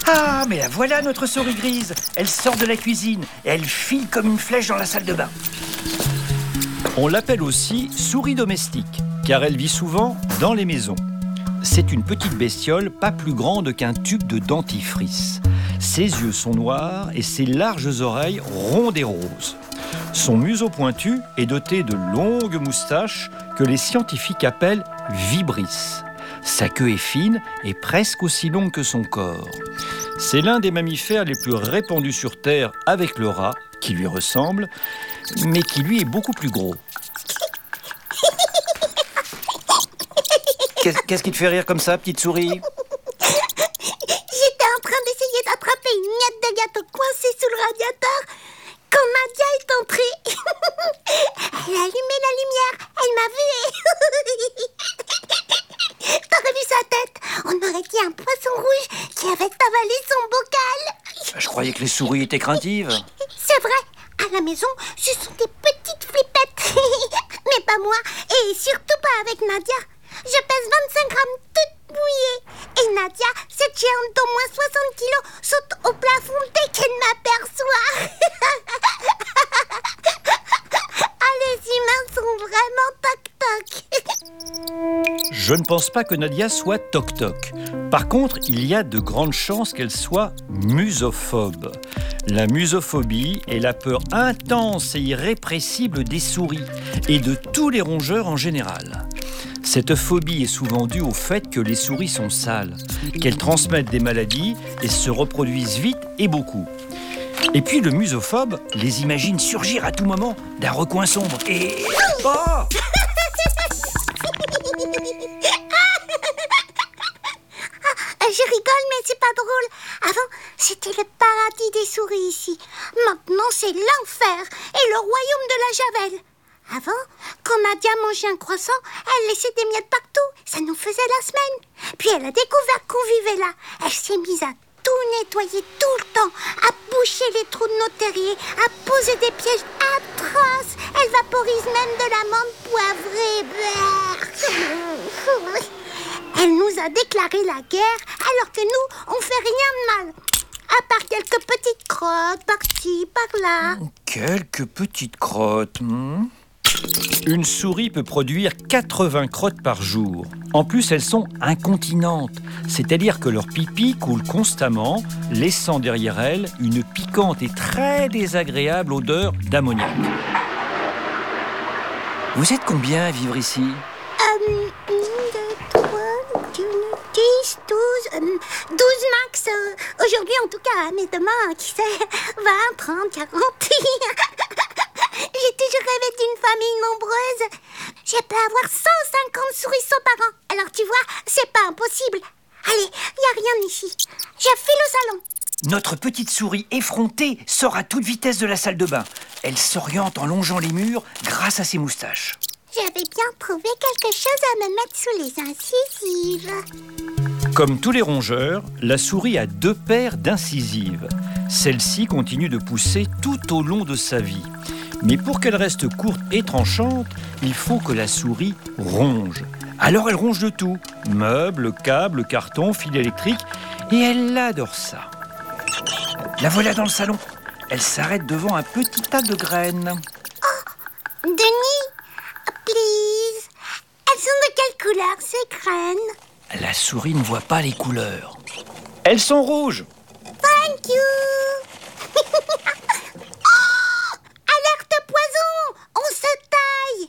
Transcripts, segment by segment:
Ah, mais la voilà notre souris grise. Elle sort de la cuisine et elle file comme une flèche dans la salle de bain. On l'appelle aussi souris domestique, car elle vit souvent dans les maisons. C'est une petite bestiole pas plus grande qu'un tube de dentifrice. Ses yeux sont noirs et ses larges oreilles rondes et roses. Son museau pointu est doté de longues moustaches que les scientifiques appellent vibrisses. Sa queue est fine et presque aussi longue que son corps. C'est l'un des mammifères les plus répandus sur Terre avec le rat, qui lui ressemble, mais qui lui est beaucoup plus gros. Qu'est-ce qui te fait rire comme ça, petite souris ? J'étais en train d'essayer d'attraper une miette de gâteau coincée sous le radiateur quand Nadia est entrée. Elle a allumé la lumière, elle m'a vue et... T'aurais vu sa tête ? On aurait dit un poisson rouge qui avait avalé son bocal. Je croyais que les souris étaient craintives. C'est vrai, à la maison, ce sont des petites flippettes. Mais pas moi, et surtout pas avec Nadia. Je pèse 25 grammes toute mouillée. Et Nadia, cette géante d'au moins 60 kilos, saute au plafond dès qu'elle m'aperçoit. Ah, les humains sont vraiment toc-toc. Je ne pense pas que Nadia soit toc-toc. Par contre, il y a de grandes chances qu'elle soit musophobe. La musophobie est la peur intense et irrépressible des souris et de tous les rongeurs en général. Cette phobie est souvent due au fait que les souris sont sales, qu'elles transmettent des maladies et se reproduisent vite et beaucoup. Et puis le musophobe les imagine surgir à tout moment d'un recoin sombre et... Oh ! Je rigole, mais c'est pas drôle. Avant, c'était le paradis des souris ici. Maintenant, c'est l'enfer et le royaume de la Javel. Avant, quand Nadia mangeait un croissant, elle laissait des miettes partout. Ça nous faisait la semaine. Puis elle a découvert qu'on vivait là. Elle s'est mise à tout nettoyer tout le temps, à boucher les trous de nos terriers, à poser des pièges atroces. Elle vaporise même de l'amande poivrée. Elle nous a déclaré la guerre, alors que nous, on fait rien de mal. À part quelques petites crottes, par-ci, par-là. Quelques petites crottes. Une souris peut produire 80 crottes par jour. En plus, elles sont incontinentes, c'est-à-dire que leur pipi coule constamment, laissant derrière elles une piquante et très désagréable odeur d'ammoniac. Vous êtes combien à vivre ici ? 1, 2, 3, 10, 12 max. Aujourd'hui, en tout cas, mais demain, qui sait, 20, 30, 40. J'ai toujours rêvé d'une famille nombreuse. Je peux avoir 150 souriceaux par an. Alors tu vois, c'est pas impossible. Allez, y a rien ici. Je file au salon. Notre petite souris effrontée sort à toute vitesse de la salle de bain. Elle s'oriente en longeant les murs grâce à ses moustaches. J'avais bien trouvé quelque chose à me mettre sous les incisives. Comme tous les rongeurs, la souris a 2 paires d'incisives. Celle-ci continue de pousser tout au long de sa vie. Mais pour qu'elle reste courte et tranchante, il faut que la souris ronge. Alors elle ronge de tout, meubles, câbles, cartons, fils électriques, et elle adore ça. La voilà dans le salon. Elle s'arrête devant un petit tas de graines. Oh, Denis, please. Elles sont de quelle couleur ces graines? La souris ne voit pas les couleurs. Elles sont rouges. Thank you. Alerte poison! On se taille!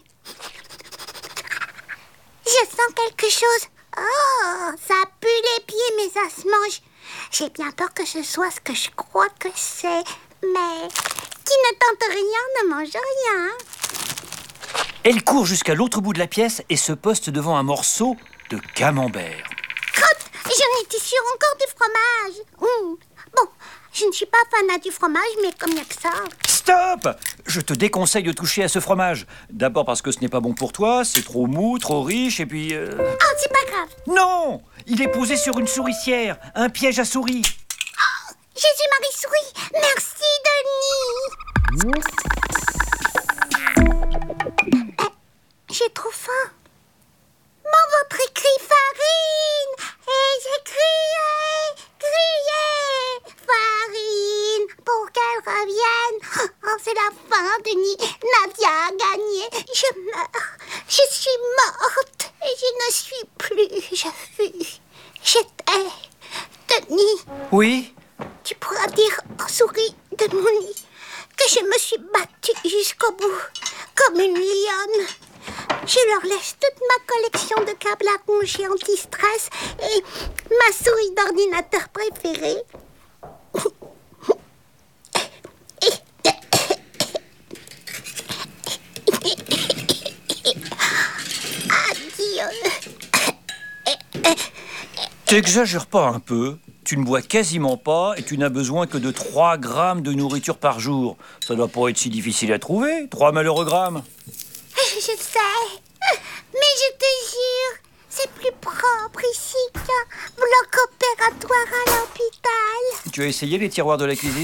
Je sens quelque chose. Oh, ça pue les pieds, mais ça se mange. J'ai bien peur que ce soit ce que je crois que c'est. Mais qui ne tente rien ne mange rien. Elle court jusqu'à l'autre bout de la pièce et se poste devant un morceau de camembert. Crotte, j'en étais sûre, encore du fromage. Bon, je ne suis pas fanat du fromage, mais comme il n'y a que ça... Stop! Je te déconseille de toucher à ce fromage. D'abord parce que ce n'est pas bon pour toi, c'est trop mou, trop riche, et puis... Oh, c'est pas grave. Non! Il est posé sur une souricière, un piège à souris. Oh, Jésus-Marie souris, merci Denis. J'ai trop faim. Mon ventre crie farine et j'ai crié. fin, Denis. Nadia a gagné. Je meurs. Je suis morte. Et je ne suis plus. Je fus. J'étais. Denis. Oui? Tu pourras dire aux souris de mon lit que je me suis battue jusqu'au bout, comme une lionne. Je leur laisse toute ma collection de câbles à ronger anti-stress et ma souris d'ordinateur préférée. Adieu. T'exagères pas un peu? Tu ne bois quasiment pas et tu n'as besoin que de 3 grammes de nourriture par jour. Ça doit pas être si difficile à trouver, 3 malheureux grammes. Je sais, mais je te jure, c'est plus propre ici qu'un bloc opératoire à l'hôpital. Tu as essayé les tiroirs de la cuisine?